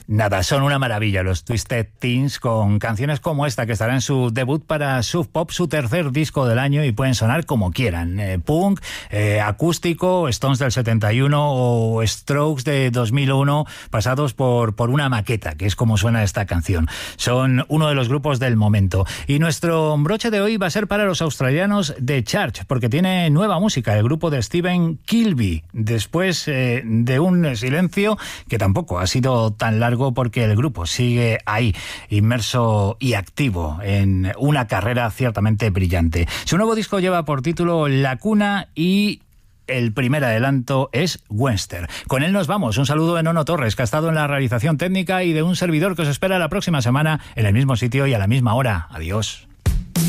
Nada, son una maravilla los Twisted Teens, con canciones como esta que estará en su debut para Sub Pop, su tercer disco del año, y pueden sonar como quieran. Punk, acústico, Stones del 71 o Strokes de 2001, pasados por una maqueta, que es como suena esta canción. Son uno de los grupos del momento. Y nuestro broche de hoy va a ser para los australianos de Church, porque tiene nueva música, el grupo de Stephen Kilbey, después de un silencio que tampoco ha sido tan largo, porque el grupo sigue ahí, inmerso y activo en una carrera ciertamente brillante. Su nuevo disco lleva por título La Cuna y el primer adelanto es Western. Con él nos vamos. Un saludo de Nono Torres, que ha estado en la realización técnica, y de un servidor que os espera la próxima semana en el mismo sitio y a la misma hora. Adiós.